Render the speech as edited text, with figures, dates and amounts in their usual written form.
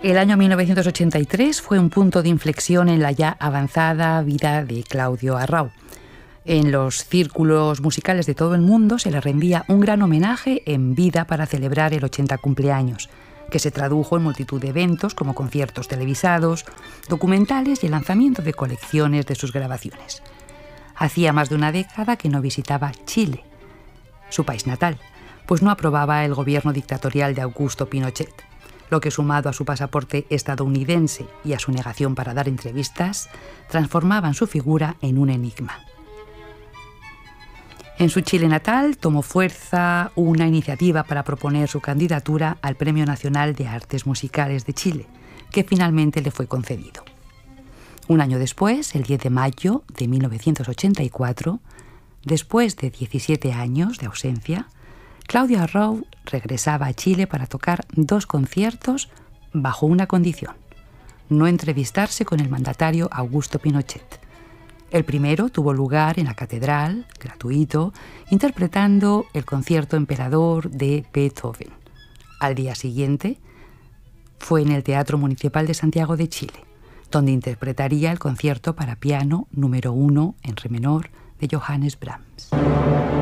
El año 1983 fue un punto de inflexión en la ya avanzada vida de Claudio Arrau. En los círculos musicales de todo el mundo se le rendía un gran homenaje en vida para celebrar el 80 cumpleaños, que se tradujo en multitud de eventos como conciertos televisados, documentales y el lanzamiento de colecciones de sus grabaciones. Hacía más de una década que no visitaba Chile, su país natal, pues no aprobaba el gobierno dictatorial de Augusto Pinochet, lo que, sumado a su pasaporte estadounidense y a su negación para dar entrevistas, transformaban su figura en un enigma. En su Chile natal tomó fuerza una iniciativa para proponer su candidatura al Premio Nacional de Artes Musicales de Chile, que finalmente le fue concedido. Un año después, el 10 de mayo de 1984, después de 17 años de ausencia, Claudio Arrau regresaba a Chile para tocar 2 conciertos bajo una condición: no entrevistarse con el mandatario Augusto Pinochet. El primero tuvo lugar en la catedral, gratuito, interpretando el concierto Emperador de Beethoven. Al día siguiente fue en el Teatro Municipal de Santiago de Chile, donde interpretaría el concierto para piano número 1 en re menor de Johannes Brahms.